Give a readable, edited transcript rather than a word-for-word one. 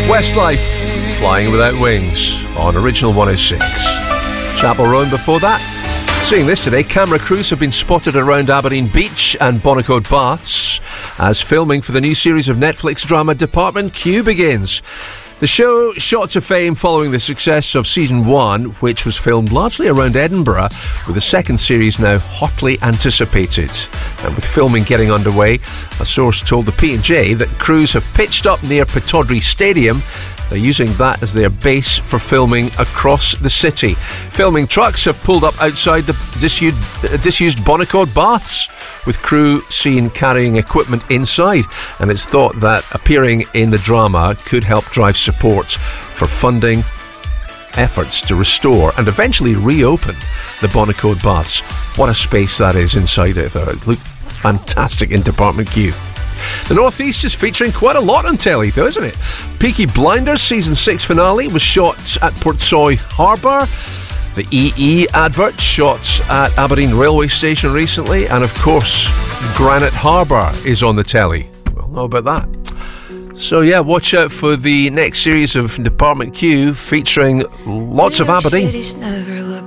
Westlife, Flying Without Wings, on Original 106. Chapel Roan before that. Seeing this today, camera crews have been spotted around Aberdeen Beach and Bonnicourt Baths as filming for the new series of Netflix drama Department Q begins. The show shot to fame following the success of Season 1, which was filmed largely around Edinburgh, with the second series now hotly anticipated. And with filming getting underway, a source told the P&J that crews have pitched up near Pittodrie Stadium. They're using that as their base for filming across the city. Filming trucks have pulled up outside the disused Bonnicourt Baths, with crew seen carrying equipment inside, and it's thought that appearing in the drama could help drive support for funding efforts to restore and eventually reopen the Bonnicourt Baths. What a space that is inside it, though. It looked fantastic in Department Q. The North East is featuring quite a lot on telly, though, isn't it? Peaky Blinders Season 6 finale was shot at Portsoy Harbour. The EE advert shot at Aberdeen Railway Station recently, and of course, Granite Harbour is on the telly. Well, know about that. So yeah, watch out for the next series of Department Q featuring lots of Aberdeen.